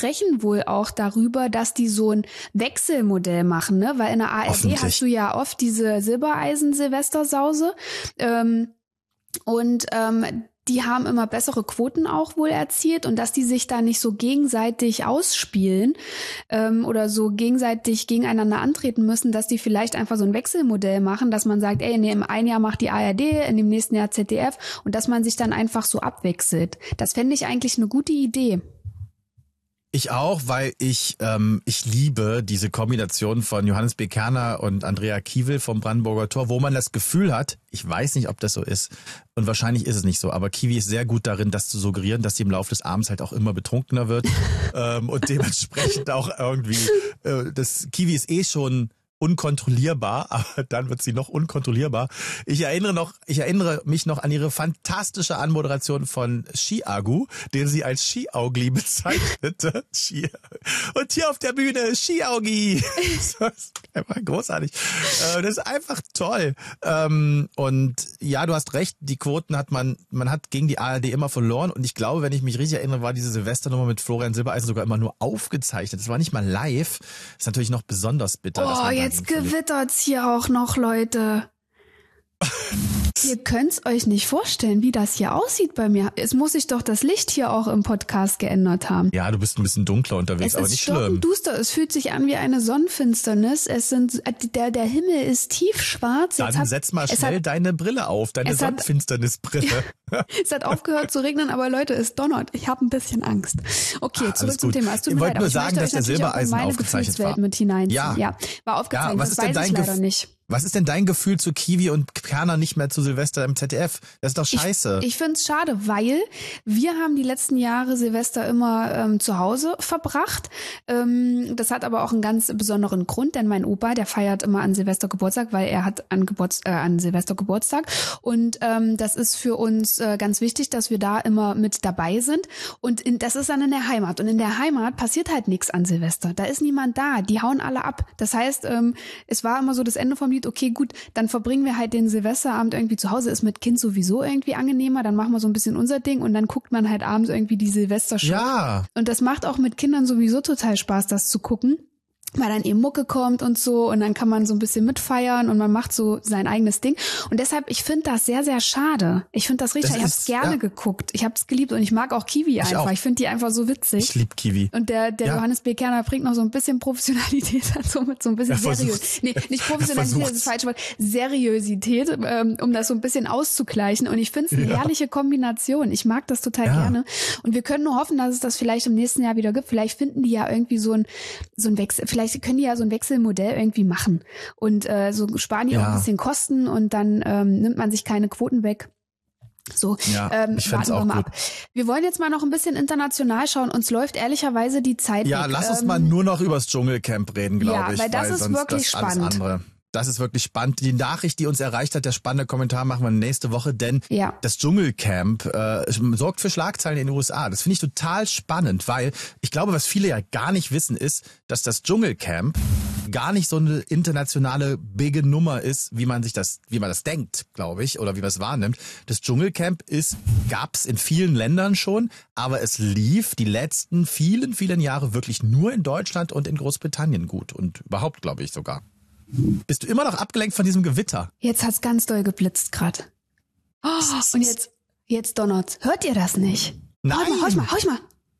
sprechen wohl auch darüber, dass die so ein Wechselmodell machen, ne? Weil in der ARD hast du ja oft diese Silbereisen-Silvestersause. Die haben immer bessere Quoten auch wohl erzielt und dass die sich da nicht so gegenseitig ausspielen oder so gegenseitig gegeneinander antreten müssen, dass die vielleicht einfach so ein Wechselmodell machen, dass man sagt, ey, in dem einen Jahr macht die ARD, in dem nächsten Jahr ZDF und dass man sich dann einfach so abwechselt. Das fände ich eigentlich eine gute Idee. Ich auch, weil ich liebe diese Kombination von Johannes B. Kerner und Andrea Kiewel vom Brandenburger Tor, wo man das Gefühl hat, ich weiß nicht, ob das so ist und wahrscheinlich ist es nicht so, aber Kiwi ist sehr gut darin, das zu suggerieren, dass sie im Laufe des Abends halt auch immer betrunkener wird und dementsprechend auch irgendwie, das Kiwi ist eh schon unkontrollierbar, aber dann wird sie noch unkontrollierbar. Ich erinnere mich noch an ihre fantastische Anmoderation von Ski-Agu, den sie als Ski-Augli bezeichnete. Und hier auf der Bühne Ski-Augi. Das ist einfach großartig. Das ist einfach toll. Und ja, du hast recht, die Quoten man hat gegen die ARD immer verloren und ich glaube, wenn ich mich richtig erinnere, war diese Silvesternummer mit Florian Silbereisen sogar immer nur aufgezeichnet. Das war nicht mal live. Das ist natürlich noch besonders bitter. Oh, jetzt gewittert's hier auch noch, Leute. Ihr könnt's euch nicht vorstellen, wie das hier aussieht bei mir. Es muss sich doch das Licht hier auch im Podcast geändert haben. Ja, du bist ein bisschen dunkler unterwegs, aber nicht schlimm. Es ist duster, es fühlt sich an wie eine Sonnenfinsternis. Der Himmel ist tiefschwarz. Dann setz mal schnell deine Brille auf, deine Sonnenfinsternisbrille. Es hat aufgehört zu regnen, aber Leute, es donnert. Ich habe ein bisschen Angst. Okay, zurück zum Thema. Es tut mir leid, aber ich sagen, dass der Silbereisen aufgezeichnet war. Mit hineinziehen. Ja, war aufgezeichnet, das weiß ich leider nicht. Was ist denn dein Gefühl zu Kiwi und Kerner nicht mehr zu Silvester im ZDF? Das ist doch scheiße. Ich finde es schade, weil wir haben die letzten Jahre Silvester immer zu Hause verbracht. Das hat aber auch einen ganz besonderen Grund, denn mein Opa, der feiert immer an Silvester Geburtstag, weil er hat an Silvester Geburtstag. Und das ist für uns ganz wichtig, dass wir da immer mit dabei sind. Und das ist dann in der Heimat. Und in der Heimat passiert halt nichts an Silvester. Da ist niemand da. Die hauen alle ab. Das heißt, es war immer so das Ende vom Lied, okay, gut, dann verbringen wir halt den Silvesterabend irgendwie zu Hause, ist mit Kind sowieso irgendwie angenehmer, dann machen wir so ein bisschen unser Ding und dann guckt man halt abends irgendwie die Silvestershow. Ja. Und das macht auch mit Kindern sowieso total Spaß, das zu gucken, weil dann eben Mucke kommt und so und dann kann man so ein bisschen mitfeiern und man macht so sein eigenes Ding. Und deshalb, ich finde das sehr, sehr schade. Ich finde das richtig, ich habe es gerne geguckt. Ich habe es geliebt und ich mag auch Kiwi einfach. Ich finde die einfach so witzig. Ich liebe Kiwi. Und der Johannes B. Kerner bringt noch so ein bisschen Professionalität dazu, mit so ein bisschen Seriosität. Nee, nicht Professionalität, das ist falsch, aber Seriosität, um das so ein bisschen auszugleichen. Und ich finde es eine herrliche Kombination. Ich mag das total gerne. Und wir können nur hoffen, dass es das vielleicht im nächsten Jahr wieder gibt. Vielleicht finden die ja irgendwie so ein Wechsel, vielleicht können die ja so ein Wechselmodell irgendwie machen und so sparen die auch ein bisschen Kosten und dann nimmt man sich keine Quoten weg. So, ich warten wir mal ab. Wir wollen jetzt mal noch ein bisschen international schauen. Uns läuft ehrlicherweise die Zeit weg. Ja, lass uns mal nur noch übers Dschungelcamp reden, glaube ich. Ja, weil das ist wirklich spannend. Das ist wirklich spannend. Die Nachricht, die uns erreicht hat, der spannende Kommentar machen wir nächste Woche, denn das Dschungelcamp sorgt für Schlagzeilen in den USA. Das finde ich total spannend, weil ich glaube, was viele ja gar nicht wissen, ist, dass das Dschungelcamp gar nicht so eine internationale bige Nummer ist, wie man das denkt, glaube ich, oder wie man es wahrnimmt. Das Dschungelcamp gab's in vielen Ländern schon, aber es lief die letzten vielen, vielen Jahre wirklich nur in Deutschland und in Großbritannien gut und überhaupt, glaube ich, sogar. Bist du immer noch abgelenkt von diesem Gewitter? Jetzt hat's ganz doll geblitzt gerade. Oh, und jetzt donnert's. Hört ihr das nicht? Nein. Hau ich mal.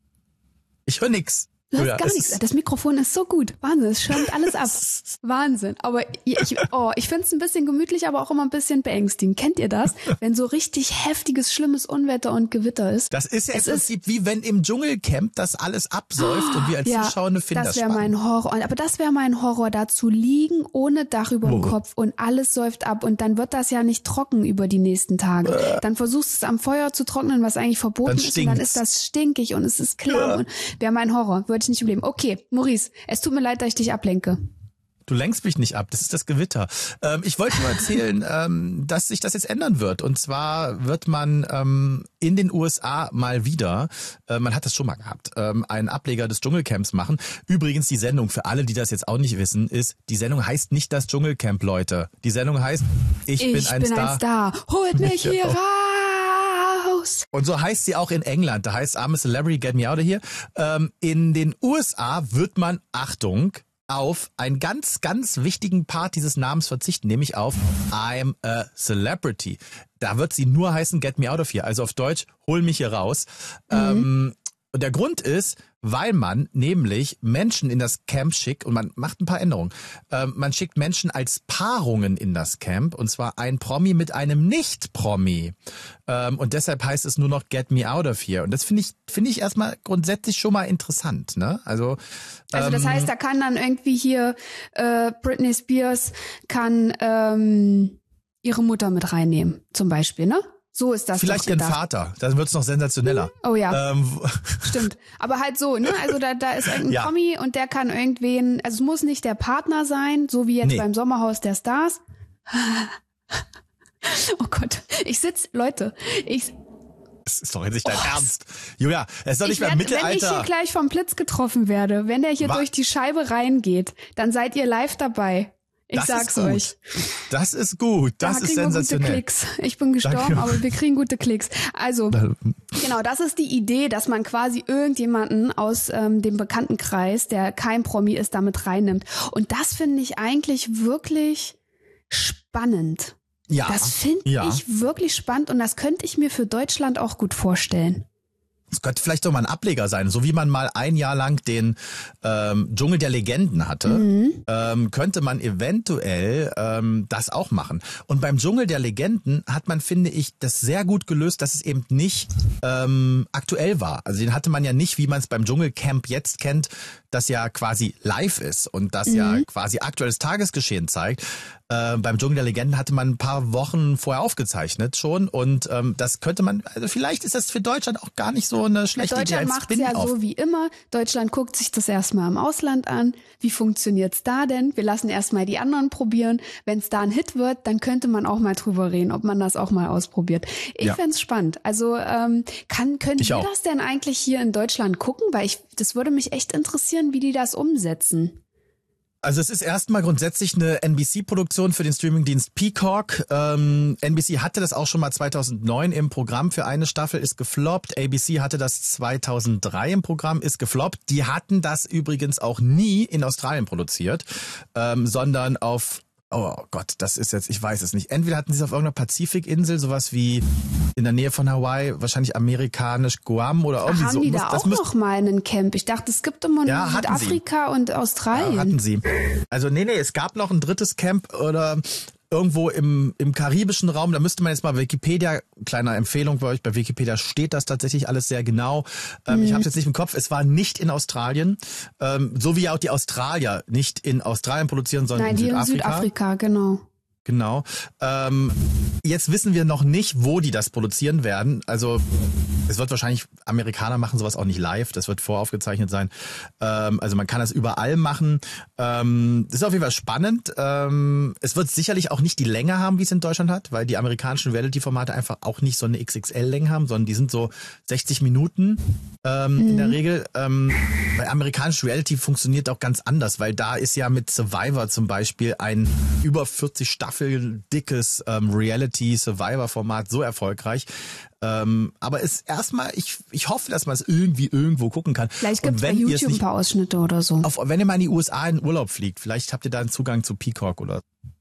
Ich höre nix. Du hörst gar nichts. Das Mikrofon ist so gut. Wahnsinn, es schirmt alles ab. Wahnsinn. Aber ich finde es ein bisschen gemütlich, aber auch immer ein bisschen beängstigend. Kennt ihr das? Wenn so richtig heftiges, schlimmes Unwetter und Gewitter ist. Das ist ja im Prinzip wie wenn im Dschungelcamp das alles absäuft und wir als Zuschauer finden das spannend. Das wäre mein Horror. Aber das wäre mein Horror, da zu liegen ohne Dach über dem Kopf und alles säuft ab und dann wird das ja nicht trocken über die nächsten Tage. Dann versuchst du es am Feuer zu trocknen, was eigentlich verboten ist und dann ist das stinkig und es ist klar und wäre mein Horror. Würde ich nicht überleben. Okay, Maurice, es tut mir leid, dass ich dich ablenke. Du lenkst mich nicht ab, das ist das Gewitter. Ich wollte nur erzählen, dass sich das jetzt ändern wird. Und zwar wird man in den USA mal wieder, man hat das schon mal gehabt, einen Ableger des Dschungelcamps machen. Übrigens die Sendung, für alle, die das jetzt auch nicht wissen, die Sendung heißt nicht das Dschungelcamp, Leute. Die Sendung heißt Ich bin ein Star. Holt mich hier raus. Sommerhaus. Und so heißt sie auch in England. Da heißt I'm a Celebrity, Get Me Out of Here. In den USA wird man, Achtung, auf einen ganz, ganz wichtigen Part dieses Namens verzichten, nämlich auf I'm a Celebrity. Da wird sie nur heißen Get Me Out of Here. Also auf Deutsch, hol mich hier raus. Und der Grund ist, weil man nämlich Menschen in das Camp schickt und man macht ein paar Änderungen. Man schickt Menschen als Paarungen in das Camp und zwar ein Promi mit einem Nicht-Promi. Und deshalb heißt es nur noch Get Me Out of Here. Und das finde ich erstmal grundsätzlich schon mal interessant, ne? Also das heißt, da kann dann irgendwie hier Britney Spears kann ihre Mutter mit reinnehmen, zum Beispiel, ne? So ist das. Vielleicht ihren Vater, dann wird's noch sensationeller. Oh ja, stimmt. Aber halt so, ne? Also da ist irgendein Promi und der kann irgendwen, also es muss nicht der Partner sein, so wie jetzt beim Sommerhaus der Stars. Oh Gott, das ist doch jetzt nicht dein Ernst. Julia, es ist doch nicht mehr Mittelalter. Wenn ich hier gleich vom Blitz getroffen werde, wenn der hier durch die Scheibe reingeht, dann seid ihr live dabei. Ich sag's euch. Das ist gut. Das ist sensationell. Gute Klicks. Ich bin gestorben, aber wir kriegen gute Klicks. Also, genau, das ist die Idee, dass man quasi irgendjemanden aus dem Bekanntenkreis, der kein Promi ist, damit reinnimmt. Und das finde ich eigentlich wirklich spannend. Ja. Das finde ich wirklich spannend und das könnte ich mir für Deutschland auch gut vorstellen. Es könnte vielleicht doch mal ein Ableger sein, so wie man mal ein Jahr lang den Dschungel der Legenden hatte, könnte man eventuell das auch machen. Und beim Dschungel der Legenden hat man, finde ich, das sehr gut gelöst, dass es eben nicht aktuell war. Also den hatte man ja nicht, wie man es beim Dschungelcamp jetzt kennt, das ja quasi live ist und das ja quasi aktuelles Tagesgeschehen zeigt. Beim Dschungel der Legenden hatte man ein paar Wochen vorher aufgezeichnet schon und das könnte man, also vielleicht ist das für Deutschland auch gar nicht so eine schlechte Idee. Deutschland macht es ja so wie immer. Deutschland guckt sich das erstmal im Ausland an. Wie funktioniert's da denn? Wir lassen erstmal die anderen probieren. Wenn es da ein Hit wird, dann könnte man auch mal drüber reden, ob man das auch mal ausprobiert. Ich fänd's spannend. Also können wir das denn eigentlich hier in Deutschland gucken? Weil das würde mich echt interessieren, wie die das umsetzen. Also es ist erstmal grundsätzlich eine NBC-Produktion für den Streamingdienst Peacock. NBC hatte das auch schon mal 2009 im Programm für eine Staffel, ist gefloppt. ABC hatte das 2003 im Programm, ist gefloppt. Die hatten das übrigens auch nie in Australien produziert, sondern auf... Oh Gott, das ist jetzt, ich weiß es nicht. Entweder hatten sie es auf irgendeiner Pazifikinsel, sowas wie in der Nähe von Hawaii, wahrscheinlich amerikanisch Guam oder irgendwie so. Haben die da auch noch mal einen Camp? Ich dachte, es gibt immer nur Südafrika und Australien. Ja, hatten sie. Also nee, es gab noch ein drittes Camp oder irgendwo im karibischen Raum. Da müsste man jetzt mal Wikipedia, kleine Empfehlung bei euch, bei Wikipedia steht das tatsächlich alles sehr genau. Ich habe es jetzt nicht im Kopf, es war nicht in Australien, so wie auch die Australier nicht in Australien produzieren, sondern in Südafrika. In Südafrika, genau. Genau. Jetzt wissen wir noch nicht, wo die das produzieren werden. Also es wird wahrscheinlich, Amerikaner machen sowas auch nicht live, das wird voraufgezeichnet sein. Also man kann das überall machen. Das ist auf jeden Fall spannend. Es wird sicherlich auch nicht die Länge haben, wie es in Deutschland hat, weil die amerikanischen Reality-Formate einfach auch nicht so eine XXL-Länge haben, sondern die sind so 60 Minuten in der Regel. Bei amerikanisch Reality funktioniert auch ganz anders, weil da ist ja mit Survivor zum Beispiel ein über 40 Staffel dickes Reality-Survivor-Format so erfolgreich. Aber ist erstmal, ich hoffe, dass man es irgendwie irgendwo gucken kann. Vielleicht gibt es bei YouTube ein paar Ausschnitte oder so. Wenn ihr mal in die USA in Urlaub fliegt, vielleicht habt ihr da einen Zugang zu Peacock oder.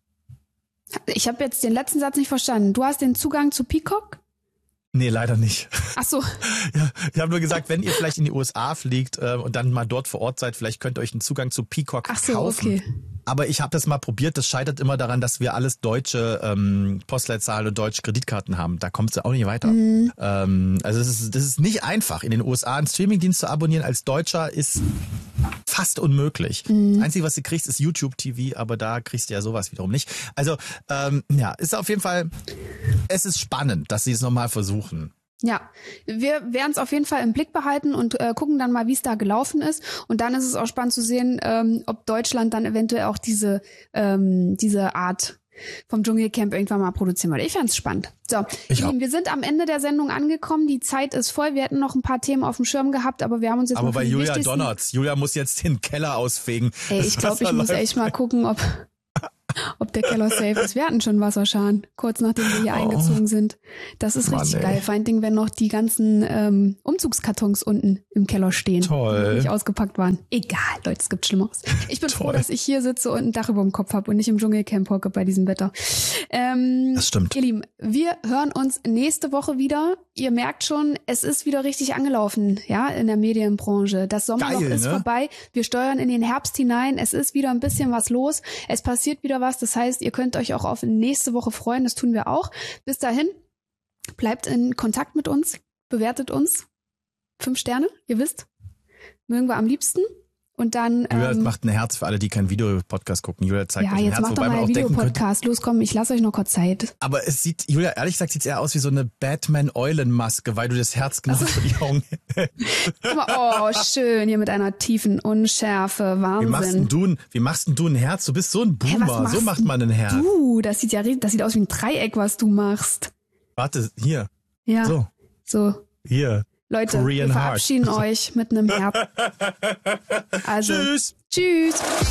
Ich habe jetzt den letzten Satz nicht verstanden. Du hast den Zugang zu Peacock? Nee, leider nicht. Ach so. Ja, ich habe nur gesagt, wenn ihr vielleicht in die USA fliegt und dann mal dort vor Ort seid, vielleicht könnt ihr euch einen Zugang zu Peacock kaufen. Okay. Aber ich habe das mal probiert, das scheitert immer daran, dass wir alles deutsche Postleitzahlen und deutsche Kreditkarten haben. Da kommst du auch nicht weiter. Also das ist nicht einfach. In den USA einen Streamingdienst zu abonnieren als Deutscher ist fast unmöglich. Das Einzige, was du kriegst, ist YouTube-TV, aber da kriegst du ja sowas wiederum nicht. Also ist auf jeden Fall, es ist spannend, dass sie es nochmal versuchen. Ja, wir werden es auf jeden Fall im Blick behalten und gucken dann mal, wie es da gelaufen ist. Und dann ist es auch spannend zu sehen, ob Deutschland dann eventuell auch diese Art vom Dschungelcamp irgendwann mal produzieren würde. Ich fand's spannend. So, wir sind am Ende der Sendung angekommen. Die Zeit ist voll. Wir hätten noch ein paar Themen auf dem Schirm gehabt, aber wir haben uns jetzt mal für die wichtigsten... Aber bei Julia donnert's. Julia muss jetzt den Keller ausfegen. Ey, ich glaube, ich muss echt mal gucken, ob... ob der Keller safe ist. Wir hatten schon Wasserschaden, kurz nachdem wir hier eingezogen sind. Das ist richtig geil. Vor allen Dingen, wenn noch die ganzen Umzugskartons unten im Keller stehen. Toll. Die nicht ausgepackt waren. Egal, Leute, es gibt Schlimmeres. Ich bin froh, dass ich hier sitze und ein Dach über dem Kopf habe und nicht im Dschungelcamp hocke bei diesem Wetter. Das stimmt. Ihr Lieben, wir hören uns nächste Woche wieder. Ihr merkt schon, es ist wieder richtig angelaufen, ja, in der Medienbranche. Das Sommerloch ist vorbei. Wir steuern in den Herbst hinein. Es ist wieder ein bisschen was los. Es passiert wieder was. Das heißt, ihr könnt euch auch auf nächste Woche freuen. Das tun wir auch. Bis dahin, bleibt in Kontakt mit uns. Bewertet uns. 5 Sterne, ihr wisst. Mögen wir am liebsten. Und dann. Julia macht ein Herz für alle, die keinen Videopodcast gucken. Julia zeigt euch ein Herz, macht doch mal einen Videopodcast. Los, komm, ich lasse euch noch kurz Zeit. Aber es sieht, Julia, ehrlich gesagt, sieht es eher aus wie so eine Batman-Eulenmaske, weil du das Herz genau für die Augen. Oh, schön, hier mit einer tiefen Unschärfe. Wahnsinn. Wie machst denn du ein Herz? Du bist so ein Boomer. So macht man ein Herz. Das sieht aus wie ein Dreieck, was du machst. Warte, hier. Ja. So. Hier. Leute, Korean wir verabschieden euch mit einem Herz. Also, tschüss.